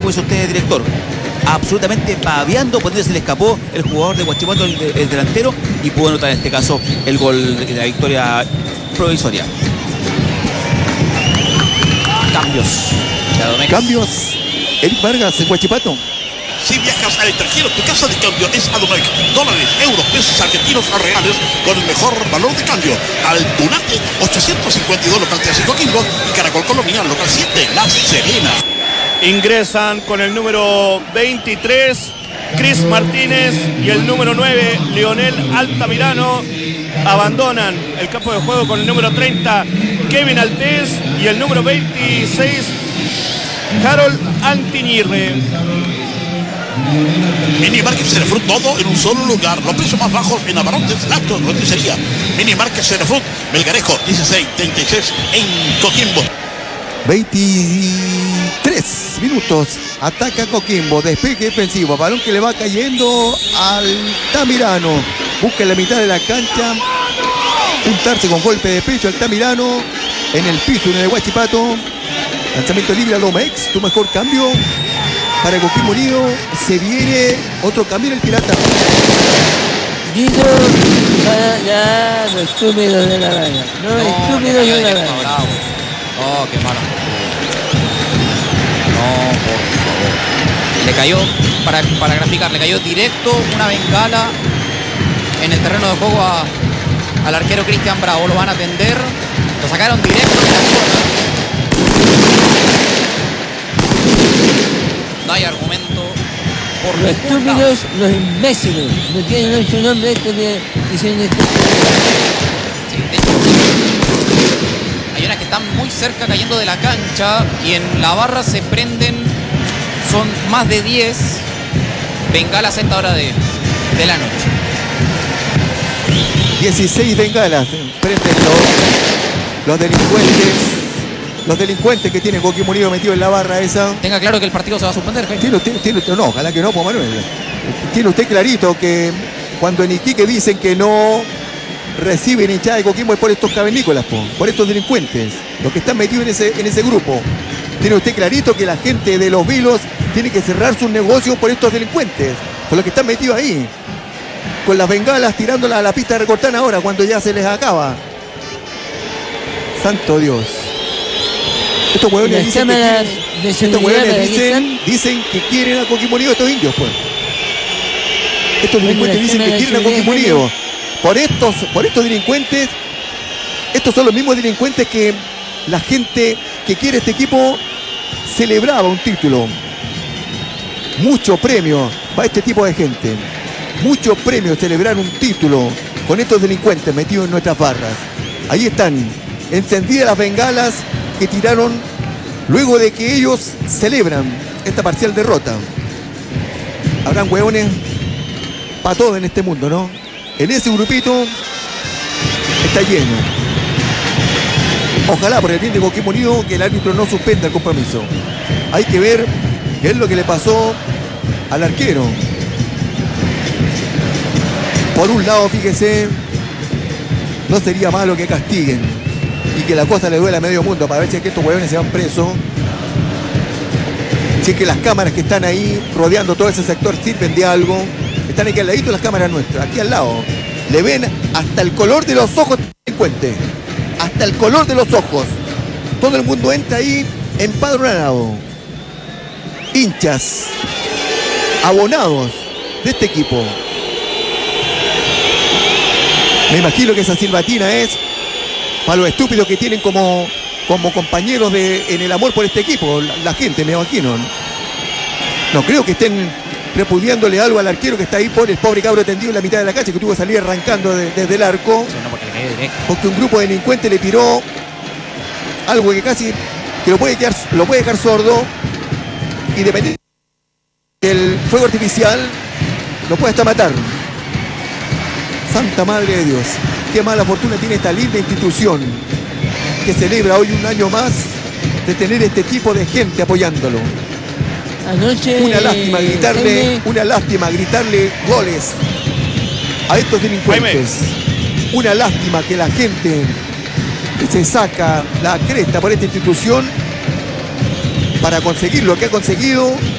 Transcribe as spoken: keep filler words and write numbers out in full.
como dice usted, director, absolutamente paviando, por donde se le escapó el jugador de Huachipato, el, el delantero, y pudo anotar en este caso el gol de la victoria provisoria. Cambios. Cambios. Eric Vargas en Huachipato. Si viajas al extranjero, tu casa de cambio es Adomec. Dólares, euros, pesos argentinos o reales con el mejor valor de cambio. Altunate, ochocientos cincuenta y dos, local tres Coquimbo, y Caracol Colonial, local siete, La Serena. Ingresan con el número veintitrés, Cris Martínez, y el número nueve, Leonel Altamirano. Abandonan el campo de juego con el número treinta, Kevin Altés, y el número veintiséis, Harold Antiñirre. Mini Market Cerefruit, todo en un solo lugar. Los precios más bajos en abarrotes, lácteos, roticería. Mini Market Cerefruit, Melgarejo, dieciséis treinta y seis en Coquimbo. veintitrés minutos. Ataca Coquimbo. Despeje defensivo. Balón que le va cayendo al Altamirano. Busca en la mitad de la cancha. Juntarse con golpe de pecho. Altamirano en el piso, en el Huachipato. Lanzamiento libre a Lomex. Tu mejor cambio para Coquimbo Unido. Se viene otro cambio en el Pirata. Guido para ya los estúpidos de la raya. No, no estúpidos de la raya. Oh, qué malo. No, por favor. Le cayó, para, para graficar, le cayó directo una bengala en el terreno de juego a, al arquero Cristian Bravo. Lo van a atender. Lo sacaron directo de la zona. No hay argumento por los estúpidos, los imbéciles. No tienen su nombre esto que dicen esto. Sí, de hecho, hay unas que están muy cerca cayendo de la cancha y en la barra se prenden, son más de diez bengalas a esta hora de, de la noche. dieciséis bengalas prenden los, los delincuentes. Los delincuentes que tiene Coquimbo Unido metido en la barra esa. Tenga claro que el partido se va a suspender, Jaime. Tiene usted, tiene, no, ojalá que no, pues Manuel. Tiene usted clarito que cuando en Iquique dicen que no reciben hinchada de Coquimbo es por estos cavernícolas, po, por estos delincuentes, los que están metidos en ese, en ese grupo. Tiene usted clarito que la gente de Los Vilos tiene que cerrar sus negocios por estos delincuentes, por los que están metidos ahí, con las bengalas tirándolas a la pista de Recortán ahora, cuando ya se les acaba. Santo Dios. Estos huevones dicen, que, estos huevones dicen, dicen que quieren a Coquimbo Unido, estos indios, pues. Estos delincuentes dicen que quieren a Coquimbo Unido. Por estos, por estos delincuentes, estos son los mismos delincuentes que la gente que quiere este equipo celebraba un título. Mucho premio para este tipo de gente. Mucho premio celebrar un título con estos delincuentes metidos en nuestras barras. Ahí están, encendidas las bengalas que tiraron luego de que ellos celebran esta parcial derrota. Habrán hueones para todo en este mundo, ¿no? En ese grupito está lleno. Ojalá por el bien de Coquimbo Unido que el árbitro no suspenda el compromiso. Hay que ver qué es lo que le pasó al arquero. Por un lado, fíjese, no sería malo que castiguen y que la cosa le duele a medio mundo para ver si es que estos huevones se van presos. Si es que las cámaras que están ahí rodeando todo ese sector sirven de algo. Están aquí al ladito las cámaras nuestras, aquí al lado. Le ven hasta el color de los ojos delincuente. Hasta el color de los ojos. Todo el mundo entra ahí empadronado. Hinchas, abonados de este equipo. Me imagino que esa silbatina es para los estúpidos que tienen como, como compañeros de, en el amor por este equipo. La, la gente, me imagino. No creo que estén repudiándole algo al arquero que está ahí por el pobre cabro tendido en la mitad de la cancha, que tuvo que salir arrancando de, desde el arco. Sí, no, porque le cayó directo. Porque un grupo de delincuentes le tiró algo que casi que lo puede, quedar, lo puede dejar sordo. Y dependiendo del fuego artificial, lo puede hasta matar. Santa Madre de Dios, qué mala fortuna tiene esta linda institución que celebra hoy un año más de tener este tipo de gente apoyándolo. Anoche, una lástima gritarle, Jaime. una lástima gritarle goles a estos delincuentes. Jaime. Una lástima que la gente se saca la cresta por esta institución para conseguir lo que ha conseguido.